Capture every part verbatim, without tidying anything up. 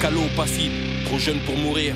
Calo, pas fibre, trop jeune pour mourir.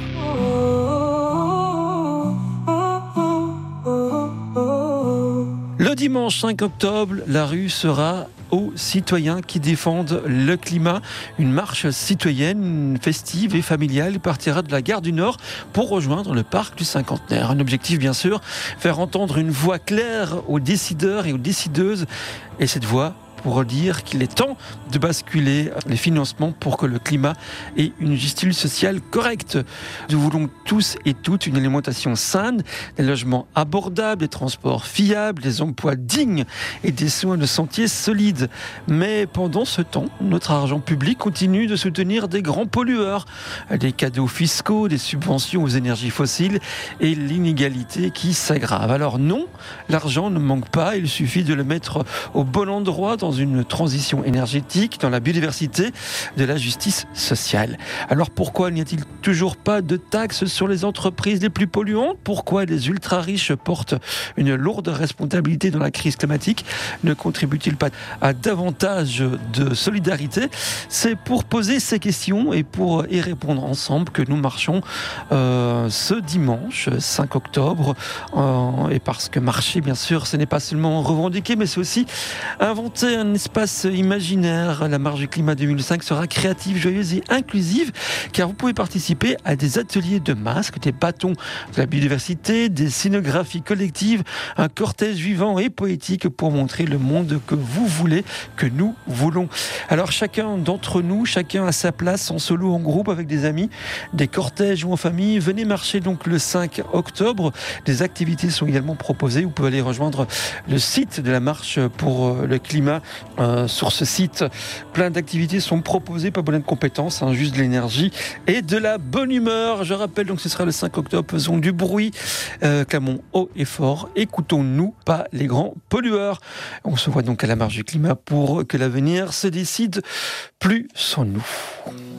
Le dimanche cinq octobre, la rue sera aux citoyens qui défendent le climat. Une marche citoyenne festive et familiale partira de la gare du Nord pour rejoindre le parc du Cinquantenaire. Un objectif bien sûr, faire entendre une voix claire aux décideurs et aux décideuses. Et cette voix pour dire qu'il est temps de basculer les financements pour que le climat ait une justice sociale correcte. Nous voulons tous et toutes une alimentation saine, des logements abordables, des transports fiables, des emplois dignes et des soins de santé solides. Mais pendant ce temps, notre argent public continue de soutenir des grands pollueurs, des cadeaux fiscaux, des subventions aux énergies fossiles et l'inégalité qui s'aggrave. Alors non, l'argent ne manque pas, il suffit de le mettre au bon endroit dans une transition énergétique, dans la biodiversité, de la justice sociale. Alors pourquoi n'y a-t-il toujours pas de taxes sur les entreprises les plus polluantes ? Pourquoi les ultra-riches portent une lourde responsabilité dans la crise climatique ? Ne contribuent-ils pas à davantage de solidarité ? C'est pour poser ces questions et pour y répondre ensemble que nous marchons euh, ce dimanche cinq octobre. Euh, et parce que marcher, bien sûr, ce n'est pas seulement revendiquer, mais c'est aussi inventer un espace imaginaire. La marche du climat deux mille cinq sera créative, joyeuse et inclusive, car vous pouvez participer à des ateliers de masques, des bâtons de la biodiversité, des scénographies collectives, un cortège vivant et poétique pour montrer le monde que vous voulez, que nous voulons. Alors chacun d'entre nous, chacun à sa place, en solo, en groupe, avec des amis, des cortèges ou en famille, venez marcher donc le cinq octobre. Des activités sont également proposées. Vous pouvez aller rejoindre le site de la marche pour le climat. Euh, sur ce site, plein d'activités sont proposées, pas besoin de compétences, hein, juste de l'énergie et de la bonne humeur. Je rappelle donc ce sera le cinq octobre, faisons du bruit, euh, clamons haut et fort, écoutons-nous, pas les grands pollueurs. On se voit donc à la marche du climat pour que l'avenir se décide plus sans nous.